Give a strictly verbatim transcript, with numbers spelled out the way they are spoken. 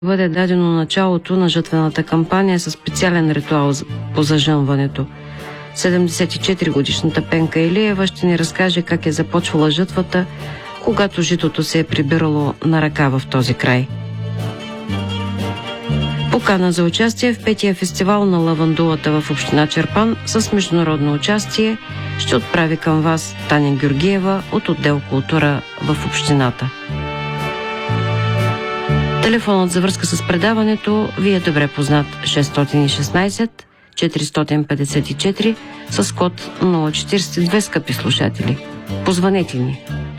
бъде дадено началото на жътвената кампания със специален ритуал по зажънването. седемдесет и четири годишната Пенка Илиева ще ни разкаже как е започвала жътвата, когато житото се е прибирало на ръка в този край. Покана за участие в петия фестивал на лавандулата в община Чирпан с международно участие ще отправи към вас Таня Георгиева от отдел култура в общината. Телефонът за връзка с предаването ви е добре познат: шест и шестнайсет четиристотин петдесет и четири с код нула четирийсет и две, скъпи слушатели. Позванете ни!